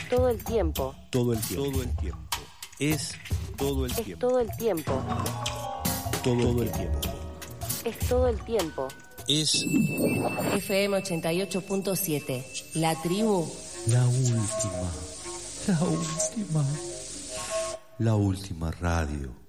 todo el tiempo. Todo el tiempo. Todo el tiempo. Es todo el tiempo. Todo el tiempo. Todo el tiempo. Es todo el tiempo. Es FM 88.7. La tribu. La última. La última. La última radio.